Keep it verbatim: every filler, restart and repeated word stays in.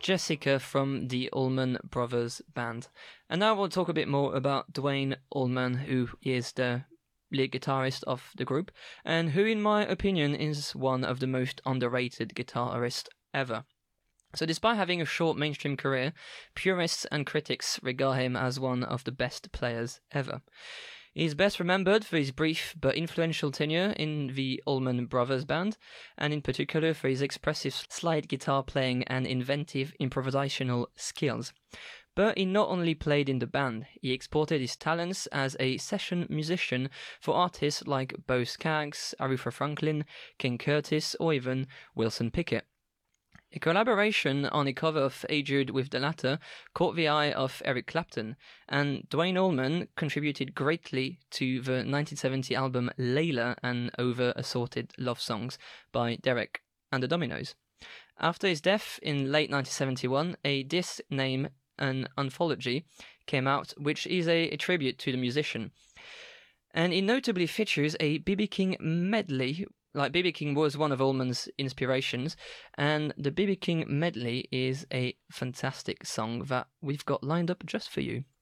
Jessica from the Allman Brothers Band. And now we'll talk a bit more about Duane Allman, who is the lead guitarist of the group, and who, in my opinion, is one of the most underrated guitarists ever. So despite having a short mainstream career, purists and critics regard him as one of the best players ever. He is best remembered for his brief but influential tenure in the Allman Brothers Band, and in particular for his expressive slide guitar playing and inventive improvisational skills. But he not only played in the band, he exported his talents as a session musician for artists like Bo Skaggs, Aretha Franklin, King Curtis, or even Wilson Pickett. A collaboration on a cover of Hey Jude with the latter caught the eye of Eric Clapton, and Duane Allman contributed greatly to the nineteen seventy album Layla and Over Assorted Love Songs by Derek and the Dominos. After his death in late nineteen seventy-one, a disc named An Anthology came out, which is a, a tribute to the musician. And it notably features a B B King medley. Like, B B King was one of Allman's inspirations, and the B B King medley is a fantastic song that we've got lined up just for you.